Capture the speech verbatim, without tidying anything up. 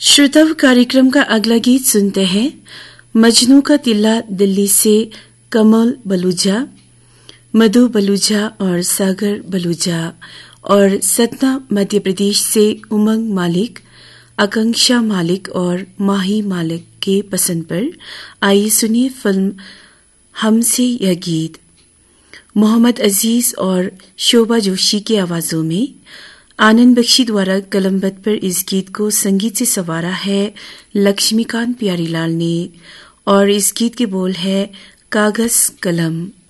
श्रोताओं, कार्यक्रम का अगला गीत सुनते हैं। मजनू का तिल्ला दिल्ली से कमल बलूजा, मधु बलूजा और सागर बलूजा, और सतना मध्य प्रदेश से उमंग मालिक, आकांक्षा मालिक और माही मालिक के पसंद पर आइए सुनिए फिल्म हमसे यह गीत। मोहम्मद अजीज और शोभा जोशी की आवाजों में आनंद बख्शी द्वारा कलमबद्ध पर इस गीत को संगीत से संवारा है लक्ष्मीकांत प्यारीलाल ने, और इस गीत के बोल है कागज कलम।